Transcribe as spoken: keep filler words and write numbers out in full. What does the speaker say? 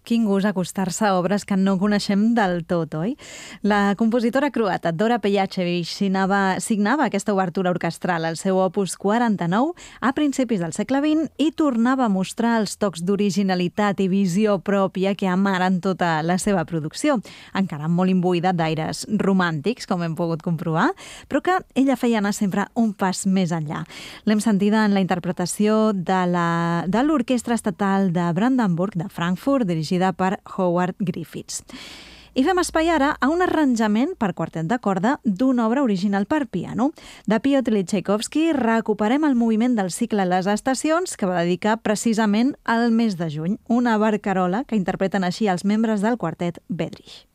quin gust acostar-se a obres que no coneixem del tot, oi? La compositora croata Dora Pejacevic signava, signava aquesta obertura orquestral al seu opus quaranta-nou a principis del segle vint i tornava a mostrar els tocs d'originalitat i visió pròpia que amaren tota la seva producció, encara molt imbuïda d'aires romàntics, com hem pogut comprovar, però que ella feia anar sempre un pas més enllà. L'hem sentida en la interpretació de la, de l'Orquestra Estatal de Brandenburg, de Frankfurt, dirigida per Howard Griffiths. I fem espai ara a un arranjament per quartet de corda d'una obra original per piano. De Piotr Txaikovski recuperem el moviment del cicle Les Estacions, que va dedicar precisament al mes de juny, una barcarola que interpreten així els membres del quartet Bedřich.